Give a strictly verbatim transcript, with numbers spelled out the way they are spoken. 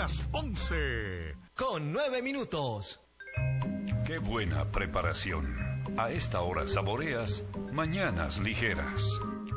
las once. Con nueve minutos. ¡Qué buena preparación! A esta hora saboreas Mañanas Ligeras.